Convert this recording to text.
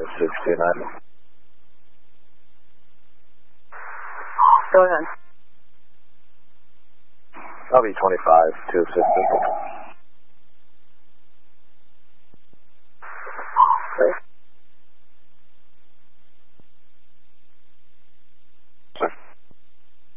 629. Go ahead. I'll be 25 to 650.